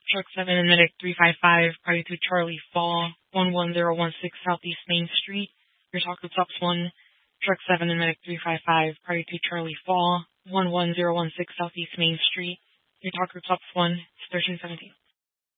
Truck 7 and Medic 355, party to Charlie Fall, 11016 Southeast Main Street. Your talk to Tops 1. Truck 7 and Medic 355, party to Charlie Fall, 11016 Southeast Main Street. Your talk to Tops 1, 1317.